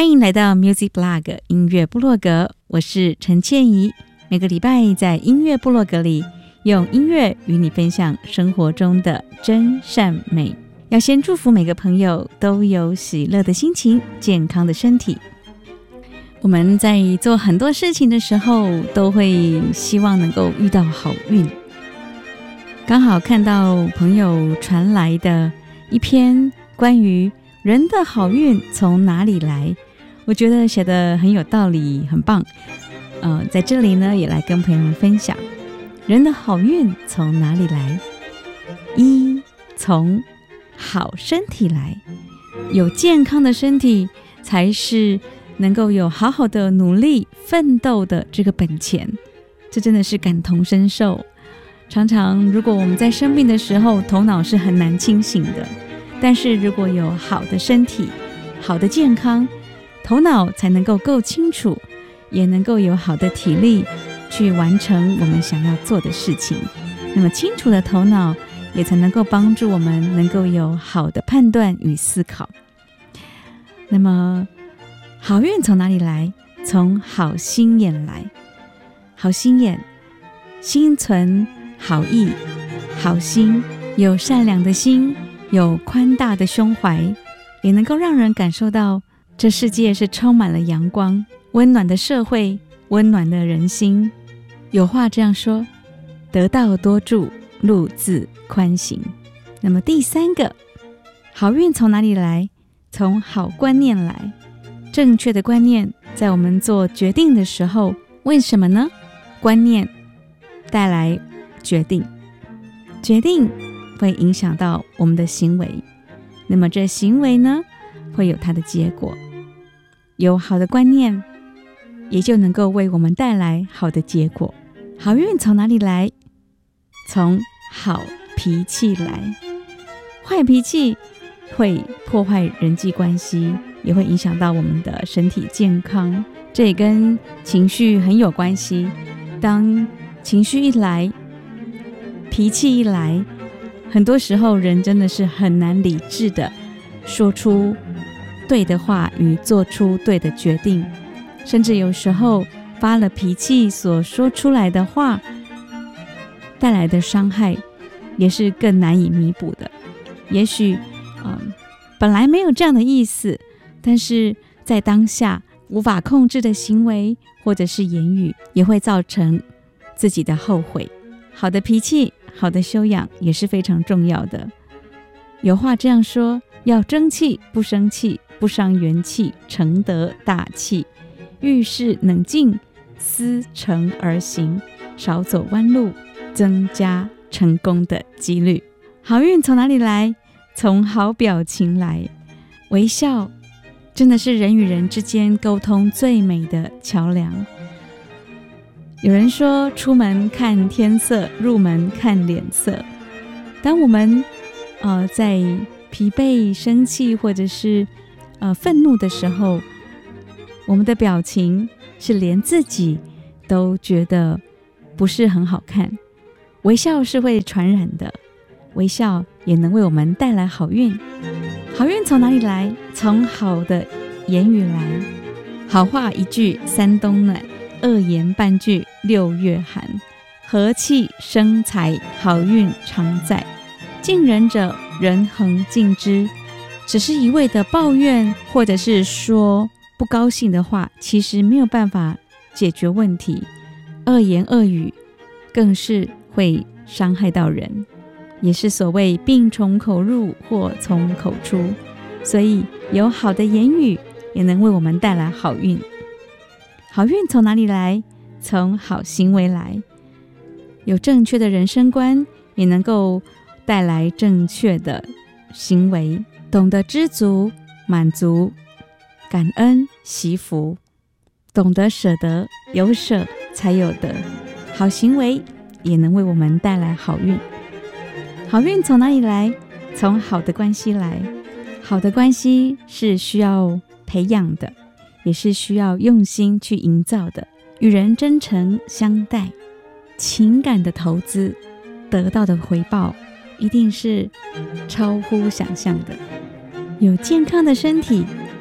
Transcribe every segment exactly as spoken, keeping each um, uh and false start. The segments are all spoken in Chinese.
欢迎来到 Music Blog 音乐部落格，我是陈倩怡。每个礼拜在音乐部落格里，用音乐与你分享生活中的真善美。要先祝福每个朋友都有喜乐的心情，健康的身体。我们在做很多事情的时候，都会希望能够遇到好运。刚好看到朋友传来的一篇关于人的好运从哪里来，我觉得写得很有道理，很棒。呃，在这里呢，也来跟朋友们分享，人的好运从哪里来？一，从好身体来。有健康的身体，才是能够有好好的努力奋斗的这个本钱。这真的是感同身受。常常如果我们在生病的时候，头脑是很难清醒的，但是如果有好的身体，好的健康，头脑才能够够清楚，也能够有好的体力去完成我们想要做的事情。那么清楚的头脑也才能够帮助我们能够有好的判断与思考。那么好运从哪里来？从好心眼来。好心眼，心存好意，好心，有善良的心，有宽大的胸怀，也能够让人感受到这世界是充满了阳光，温暖的社会，温暖的人心。有话这样说，得道多助，路自宽行。那么第三个，好运从哪里来？从好观念来。正确的观念在我们做决定的时候，为什么呢？观念带来决定，决定会影响到我们的行为，那么这行为呢，会有它的结果。有好的观念，也就能够为我们带来好的结果。好运从哪里来？从好脾气来。坏脾气会破坏人际关系，也会影响到我们的身体健康，这也跟情绪很有关系。当情绪一来，脾气一来，很多时候人真的是很难理智的说出对的话与做出对的决定，甚至有时候发了脾气所说出来的话带来的伤害也是更难以弥补的。也许、嗯、本来没有这样的意思，但是在当下无法控制的行为或者是言语，也会造成自己的后悔。好的脾气，好的修养也是非常重要的。有话这样说，要争气不生气，不伤元气，成得大气。遇事冷静，思诚而行，少走弯路，增加成功的几率。好运从哪里来？从好表情来。微笑真的是人与人之间沟通最美的桥梁。有人说，出门看天色，入门看脸色。当我们呃在疲惫、生气或者是呃愤怒的时候，我们的表情是连自己都觉得不是很好看。微笑是会传染的，微笑也能为我们带来好运。好运从哪里来？从好的言语来。好话一句三冬暖，恶言半句六月寒。和气生财，好运常在。敬人者，人恒敬之。只是一味的抱怨，或者是说不高兴的话，其实没有办法解决问题。恶言恶语更是会伤害到人，也是所谓病从口入，祸从口出。所以有好的言语也能为我们带来好运。好运从哪里来？从好行为来。有正确的人生观，也能够带来正确的行为。懂得知足、满足、感恩、惜福，懂得舍得，有舍才有得。好行为也能为我们带来好运。好运从哪里来？从好的关系来。好的关系是需要培养的，也是需要用心去营造的。与人真诚相待，情感的投资得到的回报一定是超乎想象的。有健康的身体，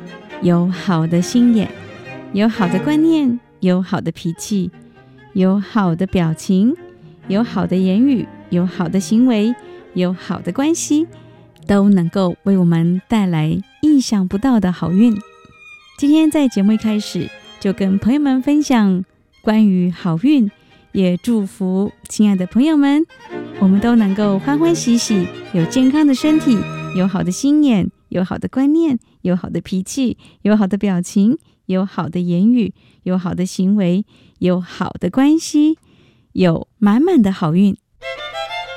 有好的心眼，有好的观念，有好的脾气，有好的表情，有好的言语，有好的行为，有好的关系，都能够为我们带来意想不到的好运。今天在节目一开始就跟朋友们分享关于好运，也祝福亲爱的朋友们，我们都能够欢欢喜喜，有健康的身体，有好的心眼，有好的观念，有好的脾气，有好的表情，有好的言语，有好的行为，有好的关系，有满满的好运